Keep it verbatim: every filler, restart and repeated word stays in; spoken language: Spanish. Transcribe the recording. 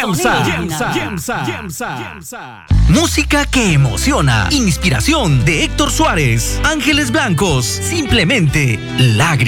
Yemsa, Yemsa, Yemsa, Yemsa. Música que emociona. Inspiración de Héctor Suárez. Ángeles Blancos. Simplemente lágrimas.